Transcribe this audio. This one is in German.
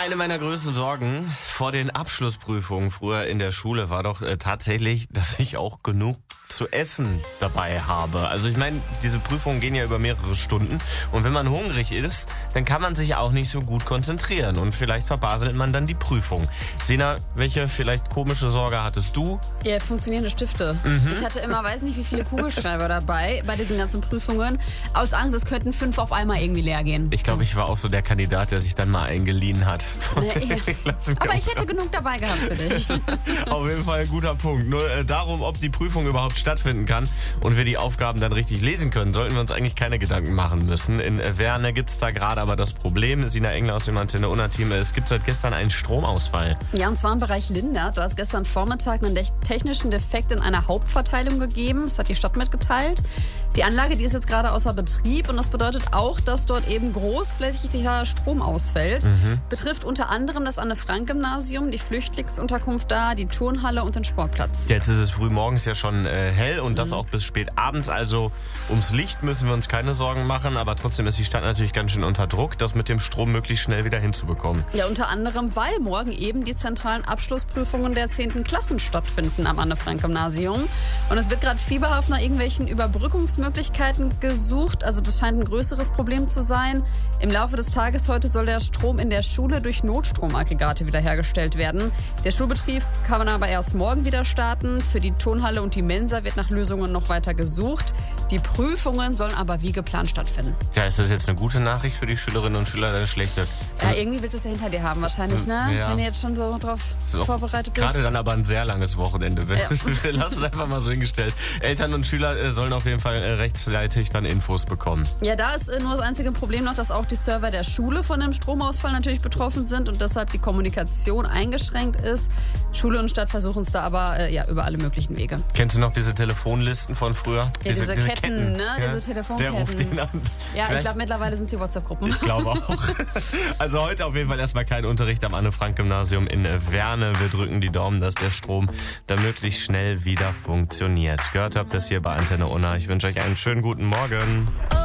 Eine meiner größten Sorgen vor den Abschlussprüfungen früher in der Schule war doch tatsächlich, dass ich auch genug zu essen dabei habe. Also ich meine, diese Prüfungen gehen ja über mehrere Stunden und wenn man hungrig ist, dann kann man sich auch nicht so gut konzentrieren und vielleicht verbaselt man dann die Prüfung. Sina, welche vielleicht komische Sorge hattest du? Ja, funktionierende Stifte. Ich hatte immer, weiß nicht wie viele Kugelschreiber dabei bei diesen ganzen Prüfungen. Aus Angst, es könnten 5 auf einmal irgendwie leer gehen. Ich glaube, ich war auch so der Kandidat, der sich dann mal eingeliehen hat. Ja. Aber ich hätte genug dabei gehabt für dich. Auf jeden Fall ein guter Punkt. Nur darum, ob die Prüfung überhaupt stattfinden kann und wir die Aufgaben dann richtig lesen können, sollten wir uns eigentlich keine Gedanken machen müssen. In Werne gibt es da gerade aber das Problem. Sina Engler aus dem Antenne Unna-Team, es gibt seit gestern einen Stromausfall. Ja, und zwar im Bereich Lindert. Da hat es gestern Vormittag einen technischen Defekt in einer Hauptverteilung gegeben. Das hat die Stadt mitgeteilt. Die Anlage, die ist jetzt gerade außer Betrieb und das bedeutet auch, dass dort eben großflächiger Strom ausfällt. Betrifft unter anderem das Anne-Frank-Gymnasium, die Flüchtlingsunterkunft da, die Turnhalle und den Sportplatz. Jetzt ist es früh morgens ja schon hell und das auch bis spät abends. Also ums Licht müssen wir uns keine Sorgen machen, aber trotzdem ist die Stadt natürlich ganz schön unter Druck, das mit dem Strom möglichst schnell wieder hinzubekommen. Ja, unter anderem, weil morgen eben die zentralen Abschlussprüfungen der 10. Klassen stattfinden am Anne-Frank-Gymnasium. Und es wird gerade fieberhaft nach irgendwelchen Überbrückungsmöglichkeiten gesucht. Also das scheint ein größeres Problem zu sein. Im Laufe des Tages heute soll der Strom in der Schule durch Notstromaggregate wiederhergestellt werden. Der Schulbetrieb kann man aber erst morgen wieder starten. Für die Turnhalle und die Mensa wird nach Lösungen noch weiter gesucht. Die Prüfungen sollen aber wie geplant stattfinden. Ja, ist das jetzt eine gute Nachricht für die Schülerinnen und Schüler oder eine schlechte? Ja, irgendwie willst du es ja hinter dir haben wahrscheinlich, ne? Ja. Wenn du jetzt schon so drauf vorbereitet bist. Gerade dann aber ein sehr langes Wochenende. Ja. Lass es einfach mal so hingestellt. Eltern und Schüler sollen auf jeden Fall rechtzeitig dann Infos bekommen. Ja, da ist nur das einzige Problem noch, dass auch die Server der Schule von dem Stromausfall natürlich betroffen sind und deshalb die Kommunikation eingeschränkt ist. Schule und Stadt versuchen es da aber über alle möglichen Wege. Kennst du noch diese Telefonlisten von früher? Ja, diese Ketten, ne? Ja, Diese Telefonketten. Der ruft den an. Ja, ich glaube mittlerweile sind sie WhatsApp-Gruppen. Ich glaube auch. Also heute auf jeden Fall erstmal kein Unterricht am Anne-Frank-Gymnasium in Werne. Wir drücken die Daumen, dass der Strom dann möglichst schnell wieder funktioniert. Gehört habt ihr das hier bei Antenne Unna. Ich wünsche euch einen schönen guten Morgen.